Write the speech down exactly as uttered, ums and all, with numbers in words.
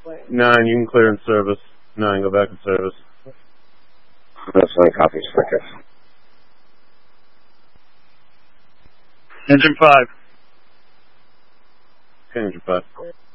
Nine, you can clear in service. Nine, go back in service. That's one copy, circuit. Engine five. Okay, engine five.